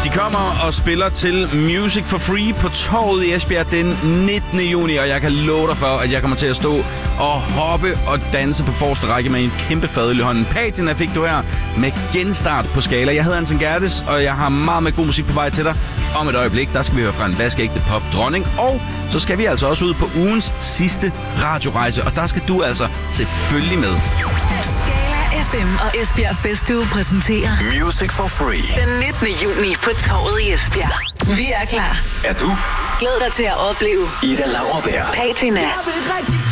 De kommer og spiller til Music for Free på Torvet i Esbjerg den 19. juni, og jeg kan love dig for, at jeg kommer til at stå og hoppe og danse på forreste række med en kæmpe fadøl i hånden. Patina fik du her med Genstart på Skala. Jeg hedder Anton Gerdes, og jeg har meget med god musik på vej til dig. Om et øjeblik, der skal vi høre fra en vaskeægte pop-dronning, og så skal vi altså også ud på ugens sidste radiorejse, og der skal du altså selvfølgelig med. Skala FM og Esbjerg Festuge præsenterer Music for Free. Den 19. juni på Torvet i Esbjerg. Vi er klar. Er du? Glæd dig til at opleve Ida Lauerberg, Patina,